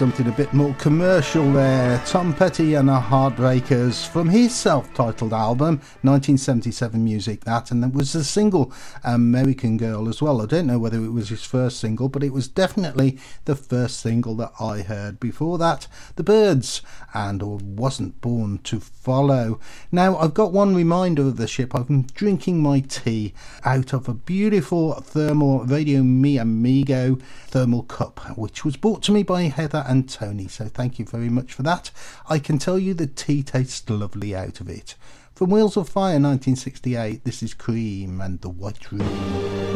something a bit more commercial there. Tom Petty and the Heartbreakers from his self-titled album, 1977 music, that, and it was the single American Girl as well. I don't know whether it was his first single, but it was definitely the first single that I heard. Before that, The Byrds and Wasn't Born to Follow. Now, I've got one reminder of the ship. I'm drinking my tea out of a beautiful thermal Radio Mi Amigo thermal cup, which was brought to me by Heather and Tony, so thank you very much for that. I can tell you the tea tastes lovely out of it. From Wheels of Fire 1968, this is Cream and the White Room.